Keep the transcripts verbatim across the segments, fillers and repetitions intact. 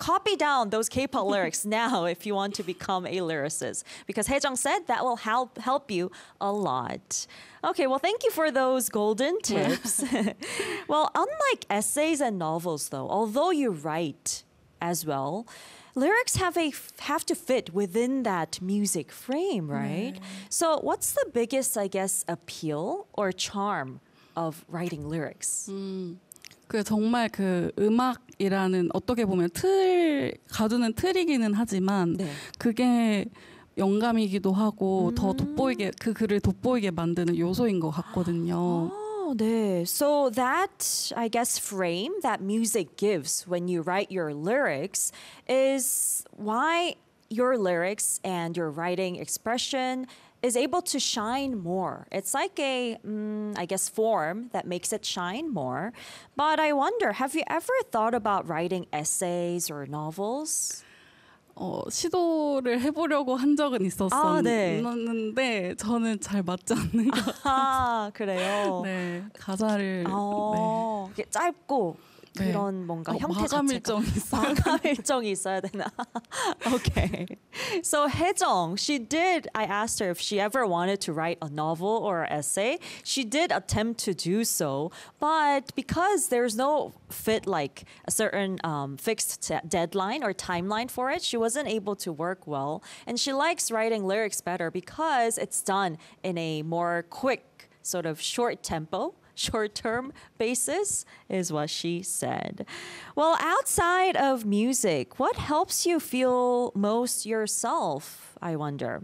copy down those K-pop lyrics now if you want to become a lyricist, because Haejung said that will help help you a lot. Okay, well, thank you for those golden tips. Well, unlike essays and novels, though, although you write as well, lyrics have a have to fit within that music frame, right? 네. So, what's the biggest, I guess, appeal or charm of writing lyrics? 음, 그 정말 그 음악이라는 어떻게 보면 틀 가두는 틀이기는 하지만 네. 그게 영감이기도 하고 음. 더 돋보이게 그 글을 돋보이게 만드는 요소인 것 같거든요. Oh, 네. So that, I guess, frame that music gives when you write your lyrics is why your lyrics and your writing expression is able to shine more. It's like a, mm, I guess, form that makes it shine more. But I wonder, have you ever thought about writing essays or novels? 어, 시도를 해보려고 한 적은 아, 네. 있었는데 저는 잘 맞지 않는 것 같아요. 아, 그래요? 네, 가사를 어, 이게 짧고 네. 그런 뭔가 어, 형태 마감 자체가 일정이 있어요. 마감 일정이 있어야 되나? Okay. So Haejung, she did, I asked her if she ever wanted to write a novel or an essay. She did attempt to do so, but because there's no fit like a certain um, fixed t- deadline or timeline for it, she wasn't able to work well. And she likes writing lyrics better because it's done in a more quick, sort of short tempo. Short-term basis is what she said. Well, outside of music, what helps you feel most yourself, I wonder?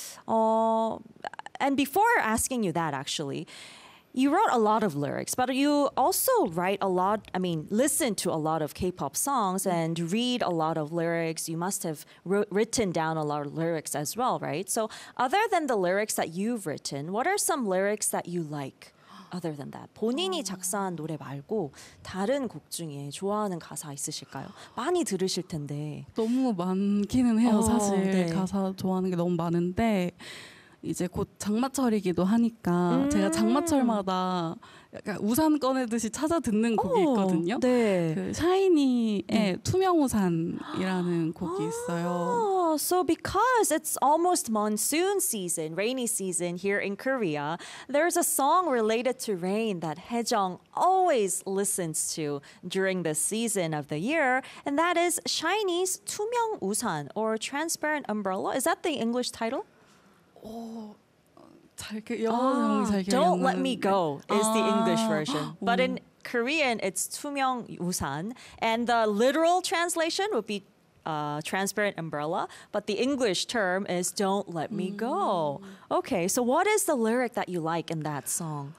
Uh, and before asking you that, actually, you wrote a lot of lyrics, but you also write a lot, I mean, listen to a lot of K-pop songs and read a lot of lyrics. You must have wr- written down a lot of lyrics as well, right? So other than the lyrics that you've written, what are some lyrics that you like? Other than that, 본인이 작사한 노래 말고 다른 곡 중에 좋아하는 가사 있으실까요? 많이 들으실 텐데. 너무 많기는 해요. 어, 사실 네. 가사 좋아하는 게 너무 많은데 이제 곧 장마철이기도 하니까 음. 제가 장마철마다 약간 우산 꺼내듯이 찾아 듣는 곡이 어, 있거든요. 네. 그 샤이니의 투명 우산이라는 곡이 있어요. Oh, so because it's almost monsoon season, rainy season here in Korea, there's a song related to rain that Haejung always listens to during the season of the year, and that is Shiny's 투명 우산 or transparent umbrella. Is that the English title? 잘 그 영어 잘 기억이 안 Don't Let Me 나는데. Go is the English 아, version. But in Korean, it's 투명 우산. And the literal translation would be uh, transparent umbrella. But the English term is Don't Let Me Go. Okay, so what is the lyric that you like in that song?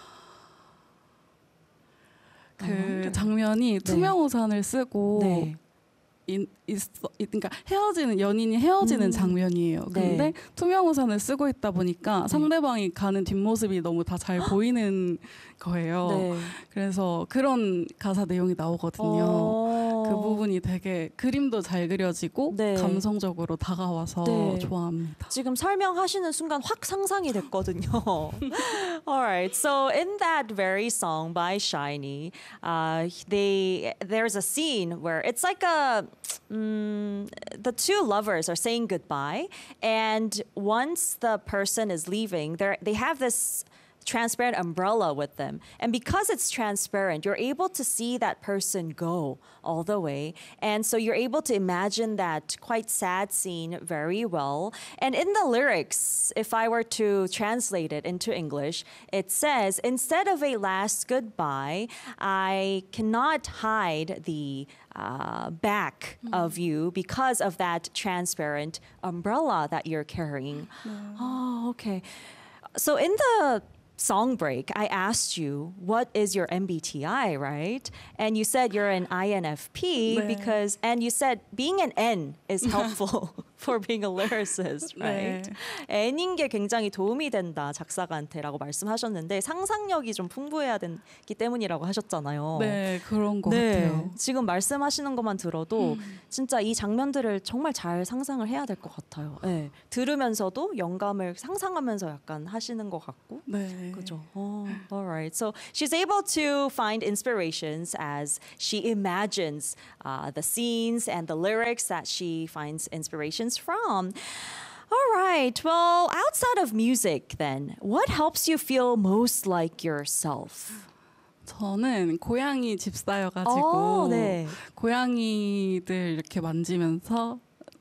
그 장면이 투명 우산을 쓰고 네. 인, 있어, 그러니까 헤어지는 연인이 헤어지는 음. 장면이에요. 근데 네. 투명 우산을 쓰고 있다 보니까 상대방이 가는 뒷모습이 너무 다 잘 보이는 거예요. 네. 그래서 그런 가사 내용이 나오거든요. 어. 그 부분이 되게 그림도 잘 그려지고 네. 감성적으로 다가와서 네. 좋아합니다. 지금 설명하시는 순간 확 상상이 됐거든요. Alright, so in that very song by Shiny, uh, they there's a scene where it's like a um, the two lovers are saying goodbye, and once the person is leaving, they they have this transparent umbrella with them. And because it's transparent, you're able to see that person go all the way. And so you're able to imagine that quite sad scene very well. And in the lyrics, if I were to translate it into English, it says, instead of a last goodbye, I cannot hide the uh, back mm. of you because of that transparent umbrella that you're carrying. Mm. Oh, okay. So in the song break, I asked you, what is your M B T I, right? And you said you're an I N F P 네. because, and you said being an N is helpful for being a lyricist, right? 네. 애닌 게 굉장히 도움이 된다 작사가한테라고 말씀하셨는데 상상력이 좀 풍부해야 되기 때문이라고 하셨잖아요. 네, 그런 것 네, 같아요. 지금 말씀하시는 것만 들어도 음. 진짜 이 장면들을 정말 잘 상상을 해야 될 것 같아요. 네, 들으면서도 영감을 상상하면서 약간 하시는 것 같고. 네. 그죠. Oh, all right. So she's able to find inspirations as she imagines uh, the scenes and the lyrics that she finds inspirations from. All right. Well, outside of music, then, what helps you feel most like yourself? 저는 고양이 집사여가지고 어, 네. 고양이들 이렇게 만지면서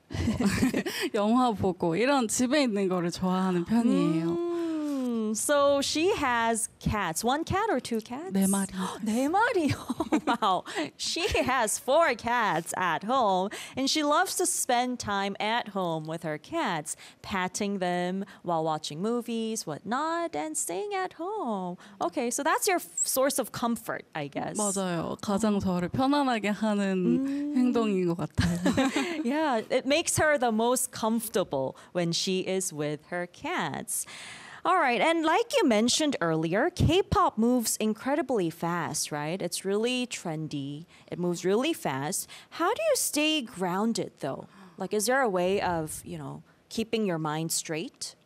영화 보고 이런 집에 있는 거를 좋아하는 편이에요. Mm, so she has cats. One cat or two cats? 네 마리. 네 마리. Wow. She has four cats at home and she loves to spend time at home with her cats, patting them while watching movies, whatnot, and staying at home. Okay, so that's your f- source of comfort, I guess. 맞아요. 가장 저를 편안하게 하는 행동인 것 같아요. Yeah, it makes her the most comfortable when she is with her cats. All right, and like you mentioned earlier, K-pop moves incredibly fast, right? It's really trendy. It moves really fast. How do you stay grounded though? Like, is there a way of, you know, keeping your mind straight?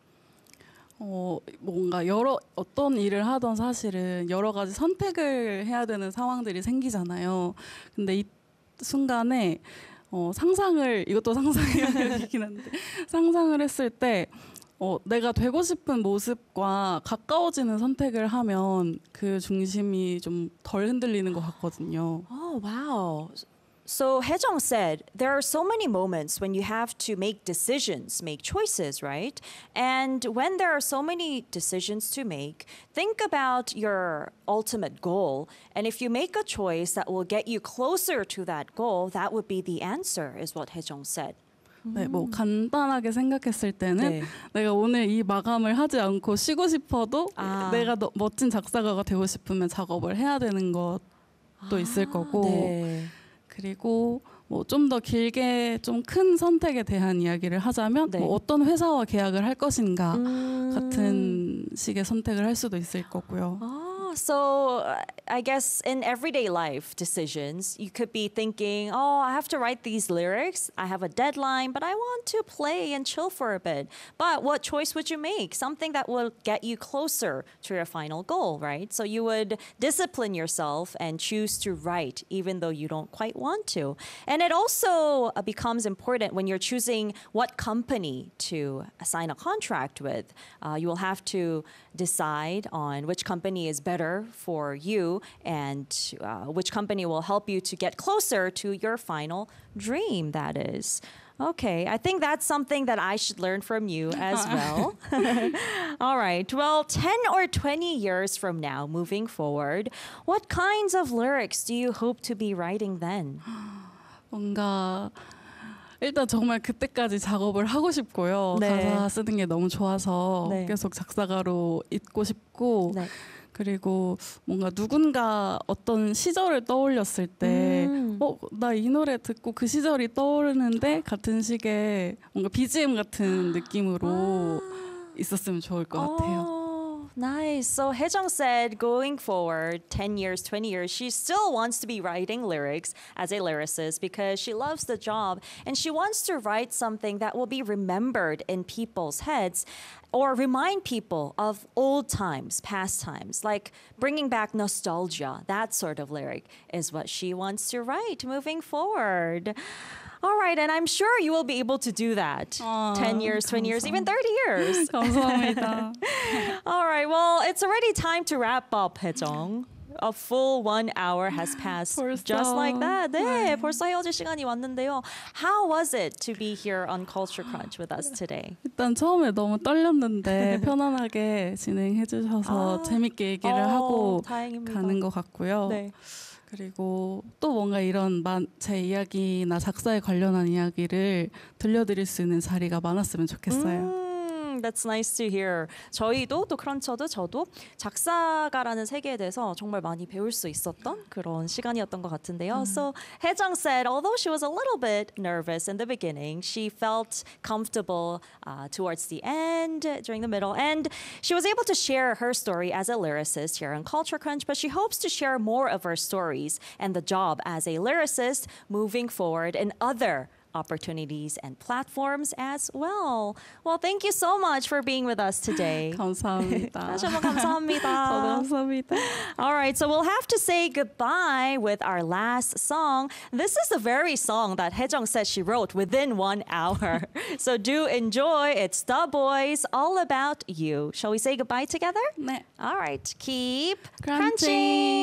어, 뭔가 여러 어떤 일을 하던 사실은 여러 가지 선택을 해야 되는 상황들이 생기잖아요. 근데 이 순간에 어, 상상을 이것도 상상의 얘기긴 한데 상상을 했을 때 어, 내가 되고 싶은 모습과 가까워지는 선택을 하면 그 중심이 좀 덜 흔들리는 것 같거든요. Oh, wow. So Haejong said there are so many moments when you have to make decisions, make choices, right? And when there are so many decisions to make, think about your ultimate goal. And if you make a choice that will get you closer to that goal, that would be the answer, is what Haejong said. 네, 뭐 간단하게 생각했을 때는 네. 내가 오늘 이 마감을 하지 않고 쉬고 싶어도 아. 내가 너, 멋진 작사가가 되고 싶으면 작업을 해야 되는 것도 있을 거고 네. 그리고 뭐 좀 더 길게 좀 큰 선택에 대한 이야기를 하자면 네. 뭐 어떤 회사와 계약을 할 것인가 음. 같은 식의 선택을 할 수도 있을 거고요. Oh, so uh, I guess in everyday life decisions, you could be thinking, oh, I have to write these lyrics. I have a deadline, but I want to play and chill for a bit. But what choice would you make? Something that will get you closer to your final goal, right? So you would discipline yourself and choose to write even though you don't quite want to. And it also uh, becomes important when you're choosing what company to sign a contract with. Uh, you will have to decide on which company is better for you and uh, which company will help you to get closer to your final dream, that is. Okay, I think that's something that I should learn from you as well. All right, well, ten or twenty years from now, moving forward, what kinds of lyrics do you hope to be writing then? 뭔가 일단 정말 그때까지 작업을 하고 싶고요. 네. 가사 쓰는 게 너무 좋아서 네. 계속 작사가로 있고 싶고 네. 그리고 뭔가 누군가 어떤 시절을 떠올렸을 때 음. 어, 나 이 노래 듣고 그 시절이 떠오르는데 같은 식의 뭔가 비지엠 같은 느낌으로 있었으면 좋을 것 같아요. Oh, nice. So Haejong said going forward ten years, twenty years, she still wants to be writing lyrics as a lyricist because she loves the job and she wants to write something that will be remembered in people's heads or remind people of old times, past times, like bringing back nostalgia. That sort of lyric is what she wants to write moving forward. All right, and I'm sure you will be able to do that. Aw, ten years, twenty years, even thirty years. 감사합니다. All right, well, it's already time to wrap up, Haejong. A full one hour has passed 벌써. just like that. 네, 네. 벌써 헤어질 시간이 왔는데요. How was it to be here on Culture Crunch with us today? 일단 처음에 너무 떨렸는데 편안하게 진행해 주셔서 아. 재밌게 얘기를 어, 하고 다행입니다. 가는 것 같고요. 네. 그리고 또 뭔가 이런 마, 제 이야기나 작사에 관련한 이야기를 들려드릴 수 있는 자리가 많았으면 좋겠어요. 음, Mm, that's nice to hear. 저희도 또 크런처도 저도 작사가라는 세계에 대해서 정말 많이 배울 수 있었던 그런 시간이었던 것 같은데요. So Haejung said, although she was a little bit nervous in the beginning, she felt comfortable uh, towards the end, during the middle, and she was able to share her story as a lyricist here on Culture Crunch, but she hopes to share more of her stories and the job as a lyricist moving forward in other opportunities and platforms as well. Well, thank you so much for being with us today. 감사합니다. 다시 한번 감사합니다. 저도 감사합니다. All right, so we'll have to say goodbye with our last song. This is the very song that Haejung said she wrote within one hour. So do enjoy. It's The Boys, All About You. Shall we say goodbye together? 네. All right, keep crunching. crunching.